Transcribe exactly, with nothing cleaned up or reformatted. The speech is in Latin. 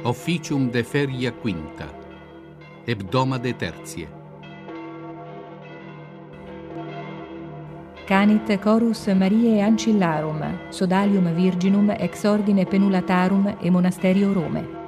officium de feria quinta, hebdomade tertie. Canit chorus Mariae Ancillarum, sodalium virginum ex ordine penulatarum e monasterio Rome.